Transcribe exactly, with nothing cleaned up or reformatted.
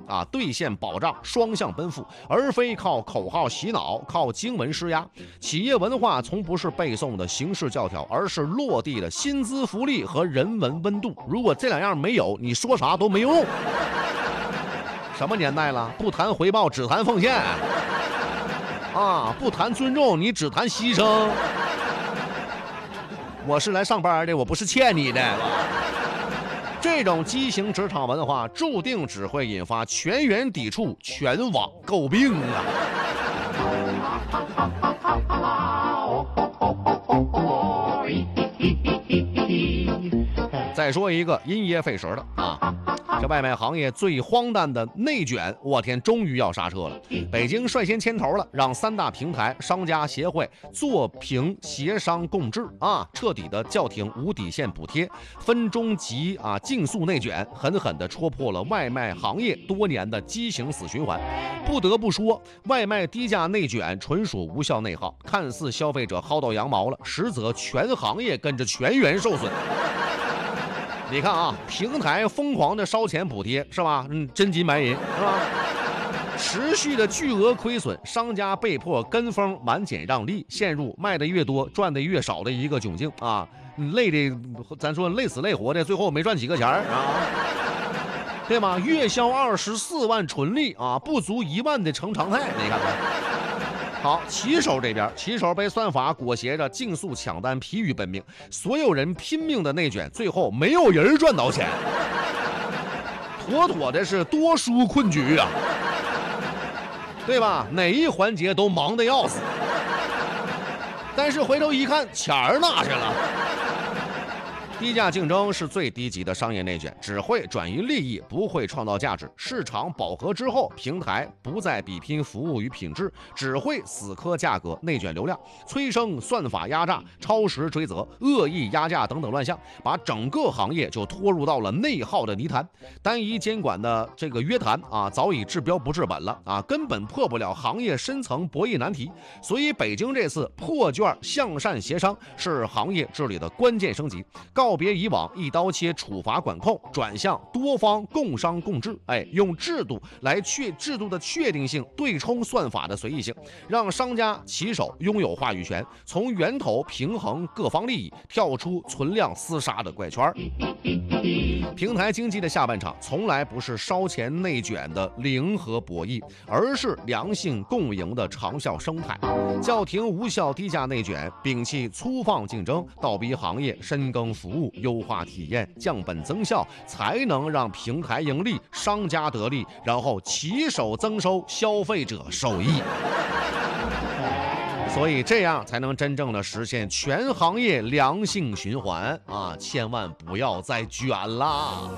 啊，兑现保障，双向奔赴，而非靠口号洗脑，靠经文施压。企业文化从不是背诵的形式教条，而是落地的薪资福利和人文温度。如果这两样没有，你说啥都没用。什么年代了？不谈回报，只谈奉献啊！不谈尊重，你只谈牺牲。我是来上班的，我不是欠你的。这种畸形职场文化注定只会引发全员抵触、全网诟病啊！再说一个因噎废食的啊，这外卖行业最荒诞的内卷，我天，终于要刹车了。北京率先牵头了，让三大平台商家协会做平协商共治啊，彻底的叫停无底线补贴，分中级啊，竞速内卷，狠狠的戳破了外卖行业多年的畸形死循环。不得不说，外卖低价内卷纯属无效内耗，看似消费者薅到羊毛了，实则全行业跟着全员受损。你看啊，平台疯狂的烧钱补贴是吧？嗯，真金白银是吧？持续的巨额亏损，商家被迫跟风满减让利，陷入卖的越多赚的越少的一个窘境啊！累的，咱说累死累活的，最后没赚几个钱啊，对吗？月销二十四万纯利啊，不足一万的成常态，你看看。好，骑手这边，骑手被算法裹挟着竞速抢单，疲于奔命，所有人拼命的内卷，最后没有人赚到钱，妥妥的是多输困局啊，对吧？哪一环节都忙得要死，但是回头一看，钱儿哪去了？低价竞争是最低级的商业内卷，只会转移利益，不会创造价值。市场饱和之后，平台不再比拼服务与品质，只会死磕价格、内卷流量，催生算法压榨、超时追责、恶意压价等等乱象，把整个行业就拖入到了内耗的泥潭。单一监管的这个约谈啊，早已治标不治本了啊，根本破不了行业深层博弈难题。所以，北京这次破卷向善协商是行业治理的关键升级。告别以往一刀切处罚管控，转向多方共商共治，哎，用制度来确制度的确定性对冲算法的随意性，让商家骑手拥有话语权，从源头平衡各方利益，跳出存量厮杀的怪圈。平台经济的下半场从来不是烧钱内卷的零和博弈，而是良性共赢的长效生态。叫停无效低价内卷，摒弃粗放竞争，倒逼行业深耕服务，优化体验，降本增效，才能让平台盈利，商家得利，然后骑手增收，消费者受益。所以这样才能真正的实现全行业良性循环啊！千万不要再卷啦！